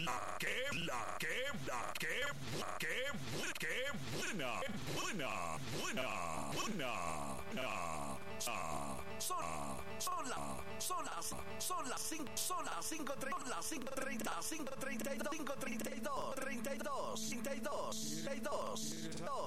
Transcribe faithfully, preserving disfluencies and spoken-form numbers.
la que, la que, la que, que, que buena, buena, buena, buena, buena. Son, son las, son las, son las cinco, son las cinco, son las cinco treinta, cinco treinta y dos, cinco treinta y dos, treinta y dos, treinta y dos, treinta y dos, dos.